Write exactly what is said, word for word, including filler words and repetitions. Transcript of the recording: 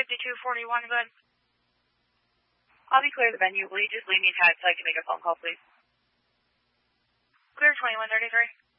fifty-two forty-one, go ahead. I'll be clear of the venue. Will you just leave me a tag so I can make a phone call, please? Clear twenty-one thirty-three.